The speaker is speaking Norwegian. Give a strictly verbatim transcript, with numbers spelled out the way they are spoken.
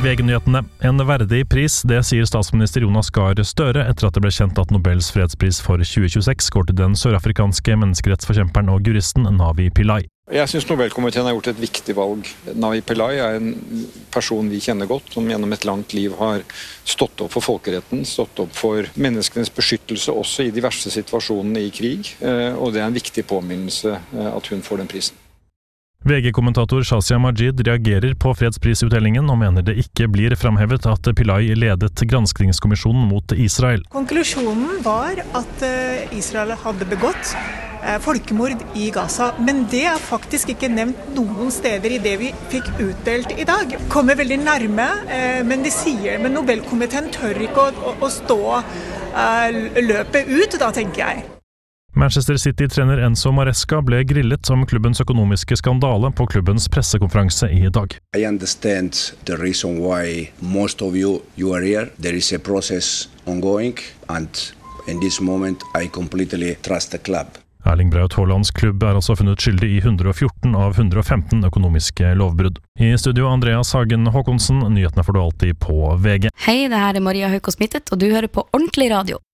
V G-nyhetene. En verdig pris, det sier statsminister Jonas Gahr Støre etter at det ble kjent at Nobels fredspris for tjue tjueseks går til den sørafrikanske menneskerettsforkjemperen og juristen Navi Pillay. Jeg synes Nobelkomiteen har gjort et viktig valg. Navi Pillay er en person vi kjenner godt, som gjennom et langt liv har stått opp for folkeretten, stått opp for menneskenes beskyttelse også i de verste situasjonene i krig, og det er en viktig påminnelse at hun får den prisen. V G-kommentator Shazia Majid reagerer på fredsprisutdelingen og mener det ikke blir fremhevet at Pillay ledet granskningskommisjonen mot Israel. Konklusjonen var at Israel hadde begått folkemord i Gaza, men det er faktisk ikke nevnt noen steder i det vi fikk utdelt i dag. Kommer veldig nærme, men de sier, men Nobelkomiteen tør ikke å, å, å stå løpet ut, da tenker jeg. Manchester City-trener Enzo Maresca ble grillet om klubbens økonomiske skandale på klubbens pressekonferanse i dag. I understand the reason why most of you, you are here. There is a process ongoing, and in this moment I completely trust the club. Erling Braut Haalands klubb er altså funnet skyldig i hundre og fjorten av hundre og femten økonomiske lovbrudd. I studio Andreas Hagen Håkonsen, nyhetene får du alltid på V G. Hei, det her er Maria Haukås Mittet, og du hører på Ordentlig Radio.